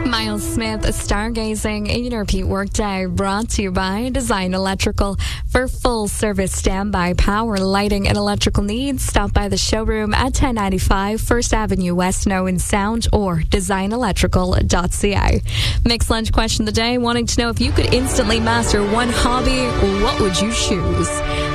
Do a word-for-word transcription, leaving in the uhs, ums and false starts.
Miles Smith, Stargazing in your Repeat Workday, brought to you by Design Electrical. For full service standby power, lighting, and electrical needs, stop by the showroom at ten ninety-five First Avenue West, Snow and Sound, or design electrical dot c a. Mixed Lunch question of the day, wanting to know if you could instantly master one hobby, what would you choose?